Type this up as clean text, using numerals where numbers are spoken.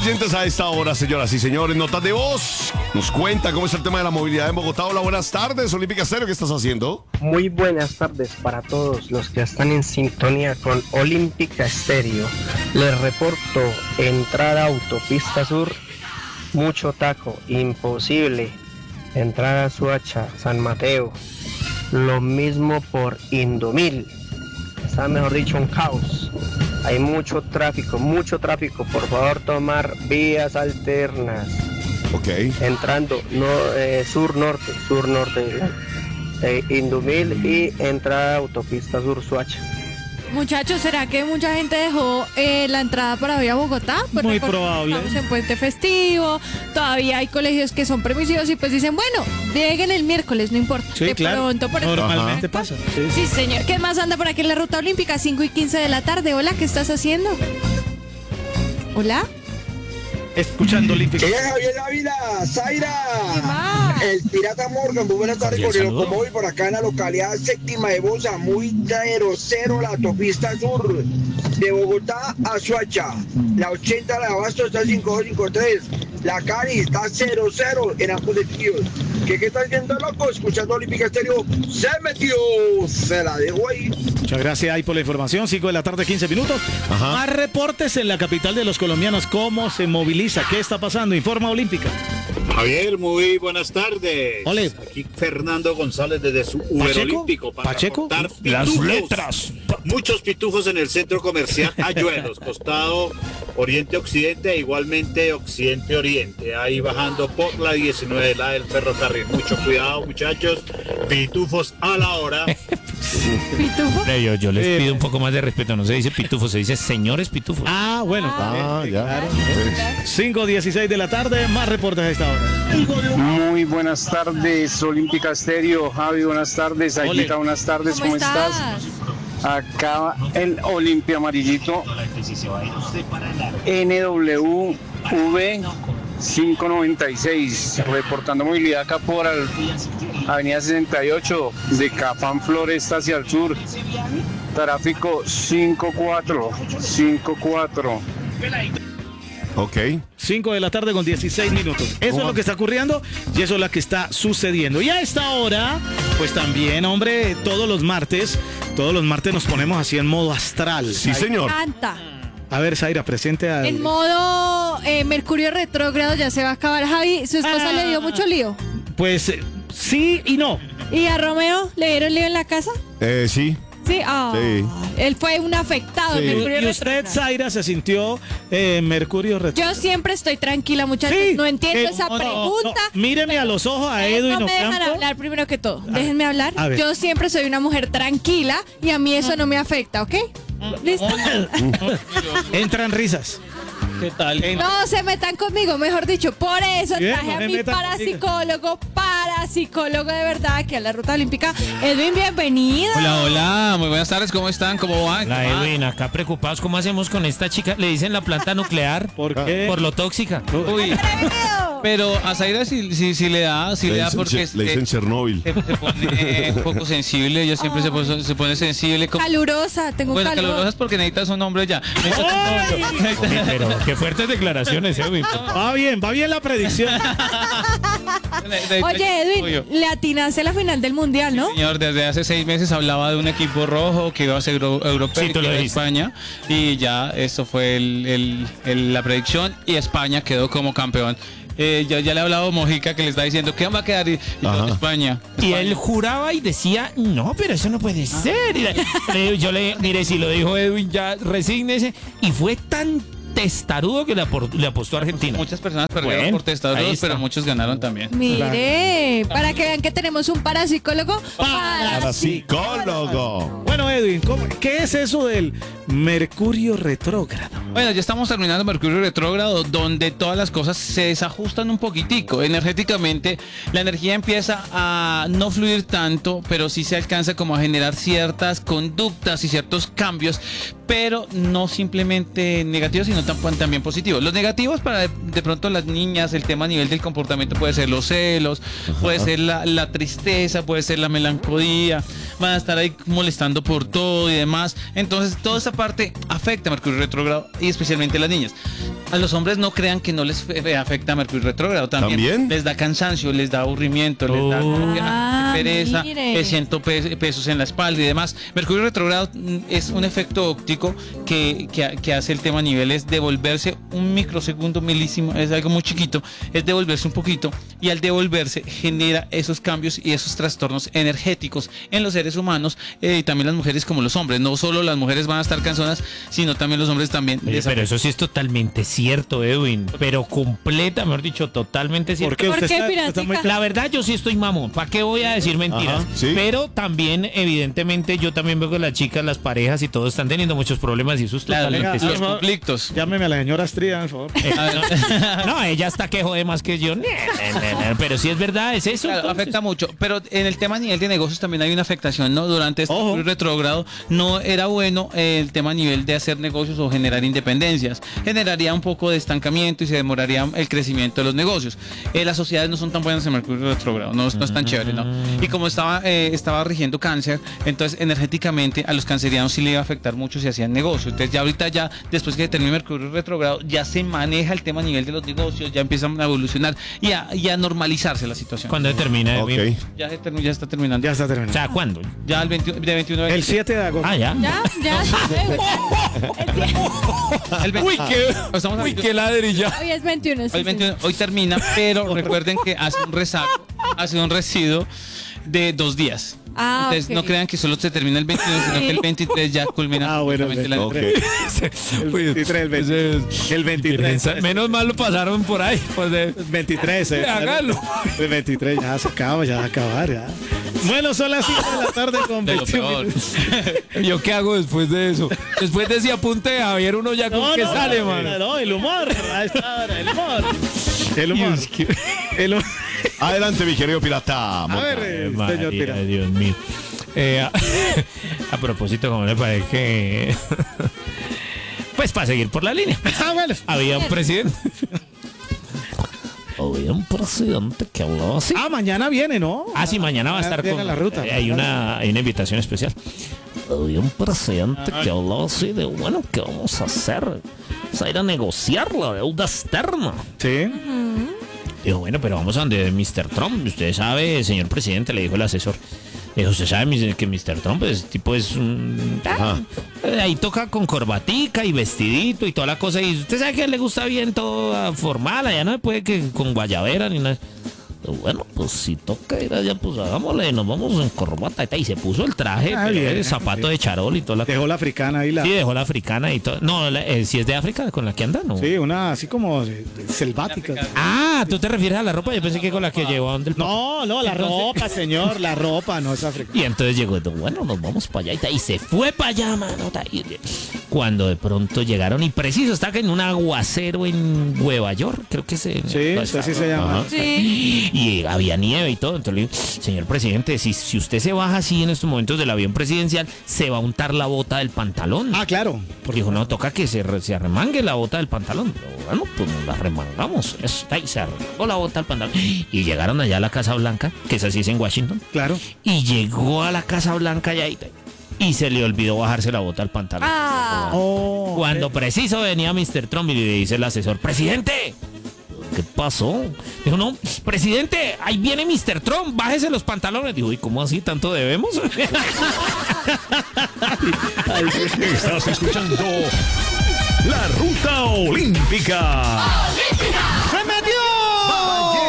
oyentes a esta hora, señoras y señores. Notas de voz. Nos cuenta cómo es el tema de la movilidad en Bogotá. Hola, buenas tardes. Olímpica Estéreo, ¿qué estás haciendo? Muy buenas tardes para todos los que están en sintonía con Olímpica Estéreo. Les reporto entrada autopista sur, mucho taco, imposible. Entrada Suacha, San Mateo. Lo mismo por Indomil. Está, mejor dicho, un caos. Hay mucho tráfico, por favor tomar vías alternas. Ok. Entrando sur-norte, Indumil y entrada autopista sur Suacha. Muchachos, ¿será que mucha gente dejó la entrada para hoy a Bogotá? Pues muy probable. Estamos en puente festivo, todavía hay colegios que son permisivos y pues dicen, bueno, lleguen el miércoles, no importa. Sí, de claro, pronto, por normalmente pasa. Sí, señor. ¿Qué más anda por aquí en la Ruta Olímpica? 5:15 de la tarde. Hola, ¿qué estás haciendo? ¿Hola? Escuchando Olímpica. Javier Ávila, Zaira, más? el Pirata Morgan, muy buenas tardes con el automóvil por acá en la localidad séptima de Bosa, muy 0-0 la autopista sur de Bogotá a Suacha, la 80 de Abasto está 5253, la Cari está 0-0 en ambos sentidos. ¿Qué está haciendo loco? Escuchando Olímpica Estéreo, se metió, se la dejó ahí. Muchas gracias ahí por la información. 5 de la tarde, 15 minutos. Ajá. Más reportes en la capital de los colombianos. ¿Cómo se moviliza? ¿Qué está pasando? Informa Olímpica. Javier, muy buenas tardes. Ole. Aquí Fernando González desde su Uber ¿Pacheco? Olímpico para ¿Pacheco? contar Las pitujos. letras. Muchos pitujos en el centro comercial Ayuelos, costado Oriente-Occidente e igualmente Occidente-Oriente. Ahí bajando por la 19, la del ferrocarril. Mucho cuidado, muchachos. Pitufos a la hora. ¿Pitufo? Yo les pido un poco más de respeto. No se dice pitufo, se dice señores pitufos. Ah, bueno. Ah, ya. Claro. 5:16 de la tarde. Más reportes a esta hora. Muy buenas tardes, Olímpica Estéreo. Javi, buenas tardes. Aguita, buenas tardes. ¿Cómo estás? Acá el Olimpia Amarillito NWV 596, reportando movilidad acá por Avenida 68, de Cafán Floresta hacia el sur. Tráfico 54. Ok. 5 de la tarde con 16 minutos. Eso es lo que está ocurriendo y eso es lo que está sucediendo. Y a esta hora, pues también, hombre, todos los martes nos ponemos así en modo astral. Sí, señor. Canta. A ver, Zaira, presente a... En modo Mercurio retrógrado ya se va a acabar. Javi, ¿su esposa le dio mucho lío? Pues sí y no. ¿Y a Romeo le dieron lío en la casa? Sí. Sí, Sí. Él fue un afectado. Sí. Mercurio ¿Y usted, retrógrado. Zaira, se sintió Mercurio retrógrado? Yo siempre estoy tranquila, muchachos. Sí. No entiendo esa No, pregunta. Míreme a los ojos a Edwin No me dejan Ocampo. hablar primero que todo. Déjenme hablar. A ver. Yo siempre soy una mujer tranquila y a mí eso no me afecta, ¿ok? ¿Listo? Entran risas. ¿Qué tal? No se metan conmigo, mejor dicho. Por eso Bien, traje no a se mi metan parapsicólogo de verdad aquí a la Ruta Olímpica. Edwin, bienvenido. Hola, muy buenas tardes, ¿cómo están? ¿Cómo van? La Edwin, acá preocupados, ¿cómo hacemos con esta chica? Le dicen la planta nuclear ¿Por qué? por lo tóxica. Uy, ¡Atrevido! pero a Zaira sí le da porque Le dicen Chernóbil. se pone un poco sensible, ella siempre se pone sensible. Calurosa, tengo Bueno, calor. calurosas porque necesitas un hombre ya. Pero qué fuertes declaraciones, Edwin. Va bien la predicción. Oye, Edwin, Obvio. le atinaste a la final del Mundial, ¿no? Señor, desde hace 6 meses hablaba de un equipo rojo que iba a ser europeo, Sí, tú que lo era dijiste. España, y ya esto fue la predicción y España quedó como campeón. Ya le ha hablado Mojica que le está diciendo ¿quién va a quedar? Y yo, Ajá. España. Y él juraba y decía, no, pero eso no puede ser. Mire, si lo dijo Edwin, ya resígnese. Y fue tan testarudo que le apostó a Argentina. Muchas personas perdieron Bueno, por ahí testarudos, está. pero muchos ganaron también. Mire, para que vean que tenemos un parapsicólogo. Parapsicólogo. Bueno, Edwin, ¿qué es eso del Mercurio retrógrado? Bueno, ya estamos terminando Mercurio retrógrado, donde todas las cosas se desajustan un poquitico. Energéticamente, la energía empieza a no fluir tanto, pero sí se alcanza como a generar ciertas conductas y ciertos cambios, pero no simplemente negativos, sino también positivos. Los negativos para de pronto las niñas, el tema a nivel del comportamiento puede ser los celos, puede ser la tristeza, puede ser la melancolía, van a estar ahí molestando por todo y demás. Entonces, toda esa parte afecta a Mercurio retrógrado y especialmente a las niñas. A los hombres no crean que no les afecta a Mercurio retrógrado. También les da cansancio, les da aburrimiento, les da pereza, siento pesos en la espalda y demás. Mercurio retrógrado es un efecto óptico que hace el tema a niveles de devolverse un microsegundo, milísimo, es algo muy chiquito, es devolverse un poquito, y al devolverse genera esos cambios y esos trastornos energéticos en los seres humanos, y también las mujeres como los hombres. No solo las mujeres van a estar cansonas, sino también los hombres también. Pero eso sí es totalmente cierto, Edwin, pero completa, mejor dicho, totalmente cierto. ¿Por qué, está muy... La verdad, yo sí estoy mamón, ¿para qué voy a decir mentiras? ¿Sí? Pero también, evidentemente, yo también veo que las chicas, las parejas y todo están teniendo muchos problemas, y eso es totalmente los conflictos. Llámeme a la señora Astrid, por favor. No, ella está que jode más que yo. Pero sí es verdad, es eso. Claro, afecta mucho. Pero en el tema a nivel de negocios también hay una afectación, ¿no? Durante este retrógrado no era bueno el tema a nivel de hacer negocios o generar independencias. Generaría un poco de estancamiento y se demoraría el crecimiento de los negocios. Las sociedades no son tan buenas en Mercurio retrógrado, no es tan chévere, ¿no? Y como estaba rigiendo cáncer, entonces energéticamente a los cancerianos sí le iba a afectar mucho si hacían negocios. Entonces ya ahorita, después que termine Mercurio retrógrado, ya se maneja el tema a nivel de los negocios, ya empiezan a evolucionar y a normalizarse la situación. ¿Cuándo termina? Okay. Ya está terminando. Ya está terminando. O sea, ¿cuándo? Ya el 21 de el 7 de agosto. Ah, ya. Uy, qué ladrilla. Hoy es 21. Hoy termina, pero recuerden que hace un residuo de 2 días. Entonces no crean que solo se termina el 21, sino que el 23 ya culmina. Bueno, el 23. Menos mal lo pasaron por ahí. Pues el 23, hágalo. El 23 ya se acaba, ya va a acabar. Ya. Bueno, son las 5 de la tarde con 21 minutos. ¿Yo qué hago después de eso? Después de ese apunte de Javier, uno ya con qué sale, mano. No, el humor. A esta hora, el humor. Adelante, mi querido pirata. A ver, señor pirata. Dios mío. A propósito, ¿cómo le parece que...? Pues para seguir por la línea. Bueno. Había un presidente. Había un presidente que hablaba así. Mañana viene, ¿no? Sí, mañana va a estar con... la ruta. Hay una invitación especial. Había un presidente que hablaba así de, bueno, ¿qué vamos a hacer? Vamos a ir a negociar la deuda externa. Sí. Dijo, bueno, pero vamos a donde Mr. Trump. Usted sabe, señor presidente, le dijo el asesor. Dijo, usted sabe que Mr. Trump es un... ahí toca con corbatica y vestidito y toda la cosa. Y usted sabe que a él le gusta bien todo formal. Allá no se puede que con guayabera ni nada. Bueno, pues si toca ir allá, pues hagámosle, nos vamos en corbata y se puso el traje, el zapato de charol y toda la... Dejó la africana ahí. Sí, dejó la africana y todo. No, si es de África, con la que anda, ¿no? Sí, una así como selvática. ¿Tú te refieres a la ropa? Yo pensé que con la que llevó donde el papá. No, la ropa, señor, la ropa no es africana. Y entonces llegó, bueno, nos vamos para allá y se fue para allá, mano. Cuando de pronto llegaron y preciso, está en un aguacero en Nueva York, creo que sí, así se llama. Sí. Y había nieve y todo. Entonces le digo, señor presidente, si usted se baja así en estos momentos del avión presidencial, se va a untar la bota del pantalón. Claro. Porque dijo, no, toca que se arremangue la bota del pantalón. Bueno, pues nos la arremangamos. Ahí se arremangó la bota del pantalón. Y llegaron allá a la Casa Blanca, que es así, es en Washington. Claro. Y llegó a la Casa Blanca y se le olvidó bajarse la bota del pantalón. Cuando preciso venía Mr. Trump y le dice el asesor, presidente, ¿qué pasó? Dijo, no, presidente, ahí viene Mr. Trump, bájese los pantalones. Dijo, ¿y cómo así? ¿Tanto debemos? Estás escuchando La Ruta Olímpica.